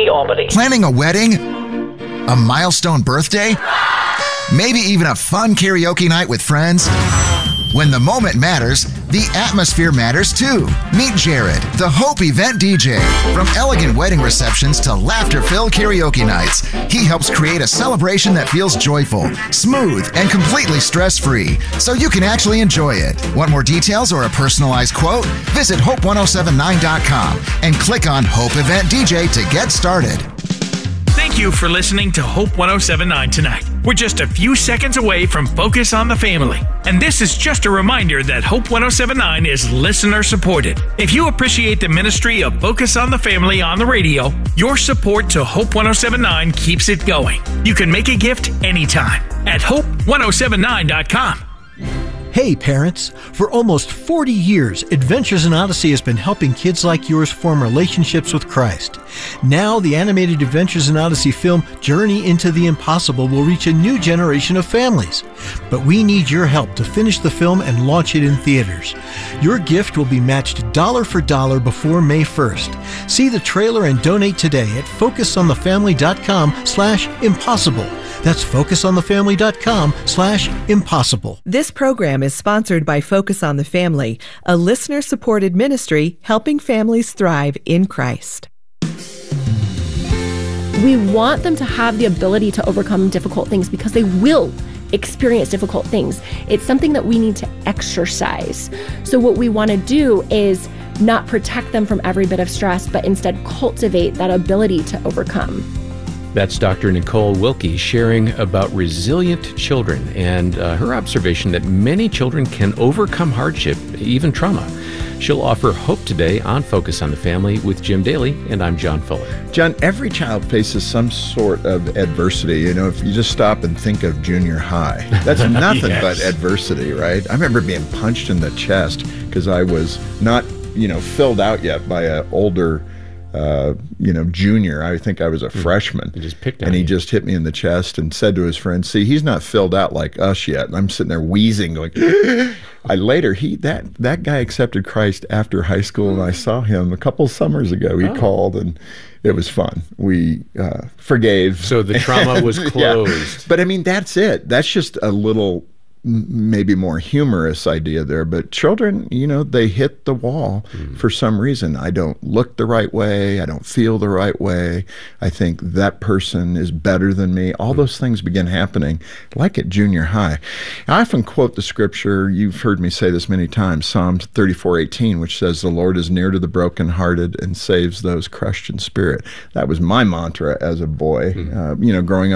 Albany. Planning a wedding? A milestone birthday? Maybe even a fun karaoke night with friends? When the moment matters, the atmosphere matters too. Meet Jared, the Hope Event DJ. From elegant wedding receptions to laughter-filled karaoke nights, he helps create a celebration that feels joyful, smooth, and completely stress-free, so you can actually enjoy it. Want more details or a personalized quote? Visit Hope1079.com and click on Hope Event DJ to get started. Thank you for listening to Hope 1079 tonight. We're just a few seconds away from Focus on the Family. And this is just a reminder that Hope 1079 is listener supported. If you appreciate the ministry of Focus on the Family on the radio, your support to Hope 1079 keeps it going. You can make a gift anytime at Hope1079.com. Hey parents, for almost 40 years, Adventures in Odyssey has been helping kids like yours form relationships with Christ. Now, the animated Adventures in Odyssey film Journey into the Impossible will reach a new generation of families. But we need your help to finish the film and launch it in theaters. Your gift will be matched dollar for dollar before May 1st. See the trailer and donate today at focusonthefamily.com/impossible. That's focusonthefamily.com/impossible. This program is sponsored by Focus on the Family, a listener-supported ministry helping families thrive in Christ. We want them to have the ability to overcome difficult things because they will experience difficult things. It's something that we need to exercise. So what we want to do is not protect them from every bit of stress, but instead cultivate that ability to overcome. That's Dr. Nicole Wilkie sharing about resilient children and her observation that many children can overcome hardship, even trauma. She'll offer hope today on Focus on the Family with Jim Daly, and I'm John Fuller. John, every child faces some sort of adversity. You know, if you just stop and think of junior high, that's nothing Yes. but adversity, right? I remember being punched in the chest because I was not, filled out yet by an older junior. I think I was a freshman. He just picked on and he you. just hit me in the chest and said to his friend, "See, he's not filled out like us yet." And I'm sitting there wheezing, going, that guy accepted Christ after high school, and I saw him a couple summers ago. He called, and it was fun. We forgave. So the trauma was closed. Yeah. But I mean, that's it. That's just a little maybe more humorous idea there, but children, they hit the wall for some reason. I don't look the right way. I don't feel the right way. I think that person is better than me. All those things begin happening like at junior high. I often quote the scripture. You've heard me say this many times, Psalm 34:18, which says, "The Lord is near to the brokenhearted and saves those crushed in spirit." That was my mantra as a boy, growing up